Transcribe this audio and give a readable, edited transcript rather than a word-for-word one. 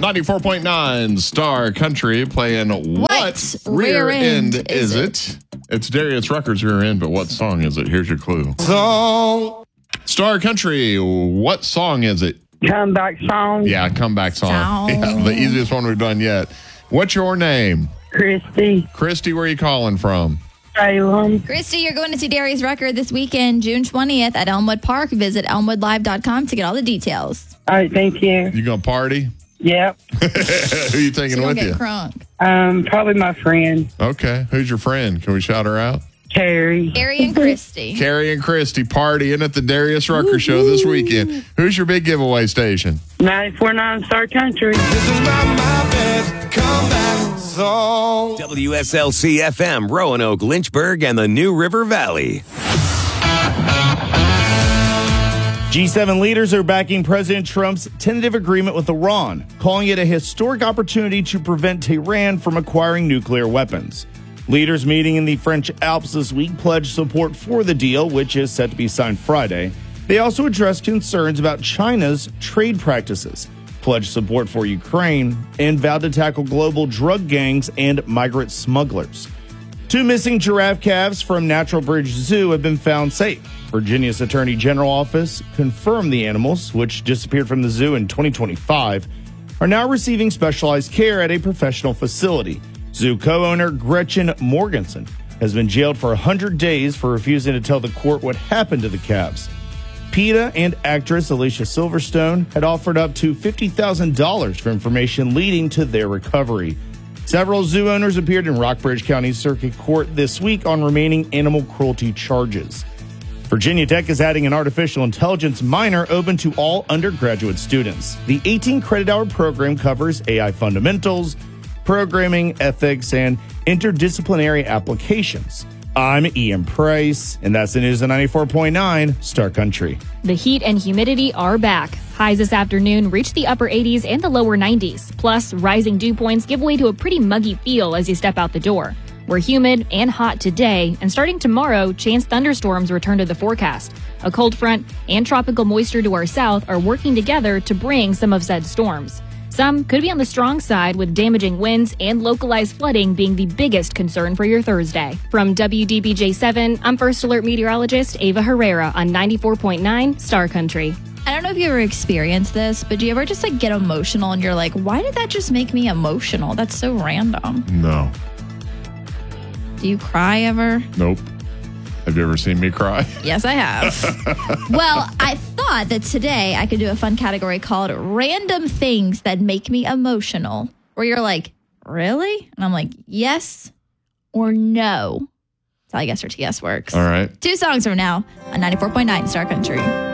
94.9 Star Country playing What Rear End Is It? It's Darius Rucker's Rear End, but what song is it? Here's your clue. Star Country, what song is it? Comeback song. Yeah, comeback song. Yeah, the easiest one we've done yet. What's your name? Christy. Christy, where are you calling from? Salem. Christy, you're going to see Darius Rucker this weekend, June 20th at Elmwood Park. Visit elmwoodlive.com to get all the details. All right, thank you. You gonna party? Yep. Who are you taking So with get you? crunk. Probably my friend, Okay. Who's your friend? Can we shout her out? Carrie. Gary and Christy. Carrie and Christy partying at the Darius Rucker Show this weekend. Who's your big giveaway station? 94.9 Star Country. WSLC FM, Roanoke, Lynchburg, and the New River Valley. G7 leaders are backing President Trump's tentative agreement with Iran, calling it a historic opportunity to prevent Tehran from acquiring nuclear weapons. Leaders meeting in the French Alps this week pledged support for the deal, which is set to be signed Friday. They also addressed concerns about China's trade practices, pledged support for Ukraine, and vowed to tackle global drug gangs and migrant smugglers. 2 missing giraffe calves from Natural Bridge Zoo have been found safe. Virginia's Attorney General office confirmed the animals, which disappeared from the zoo in 2025, are now receiving specialized care at a professional facility. Zoo co-owner Gretchen Morganson has been jailed for 100 days for refusing to tell the court what happened to the calves. PETA and actress Alicia Silverstone had offered up to $50,000 for information leading to their recovery. Several zoo owners appeared in Rockbridge County Circuit Court this week on remaining animal cruelty charges. Virginia Tech is adding an artificial intelligence minor open to all undergraduate students. The 18-credit-hour program covers AI fundamentals, programming, ethics, and interdisciplinary applications. I'm Ian Price, and that's the news on 94.9 Star Country. The heat and humidity are back. Highs this afternoon reach the upper 80s and the lower 90s. Plus, rising dew points give way to a pretty muggy feel as you step out the door. We're humid and hot today, and starting tomorrow, chance thunderstorms return to the forecast. A cold front and tropical moisture to our south are working together to bring some of said storms. Some could be on the strong side, with damaging winds and localized flooding being the biggest concern for your Thursday. From WDBJ7, I'm First Alert Meteorologist Ava Herrera on 94.9 Star Country. I don't know if you ever experienced this, but do you ever just get emotional and you're like, why did that just make me emotional? That's so random. No. Do you cry ever? Nope. Have you ever seen me cry? Yes, I have. Well, I thought that today I could do a fun category called Random Things That Make Me Emotional, where you're like, really? And I'm like, yes or no. That's how I guess or TS works. All right. 2 songs from now on 94.9 Star Country.